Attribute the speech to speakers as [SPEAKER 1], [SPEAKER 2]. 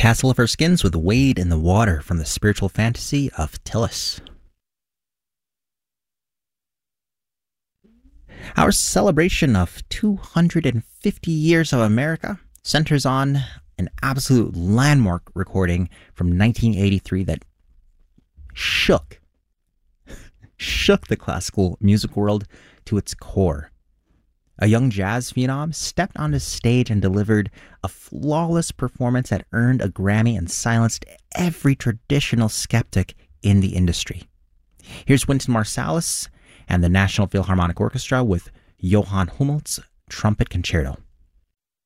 [SPEAKER 1] Castle of Her Skins with Wade in the Water from the spiritual fantasy of Tillis. Our celebration of 250 years of America centers on an absolute landmark recording from 1983 that shook the classical music world to its core. A young jazz phenom stepped on the stage and delivered a flawless performance that earned a Grammy and silenced every traditional skeptic in the industry. Here's Wynton Marsalis and the National Philharmonic Orchestra with Johann Hummel's Trumpet Concerto.